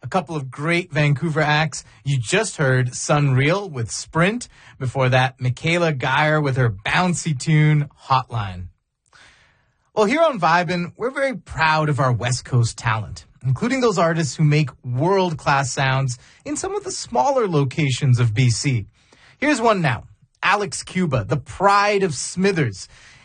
A couple of great Vancouver acts. You just heard Sunreal with Sprint. Before that, Michaela Geyer with her bouncy tune, Hotline. Well, here on Vibin', we're very proud of our West Coast talent, including those artists who make world-class sounds in some of the smaller locations of BC. Here's one now. Alex Cuba, the pride of Smithers.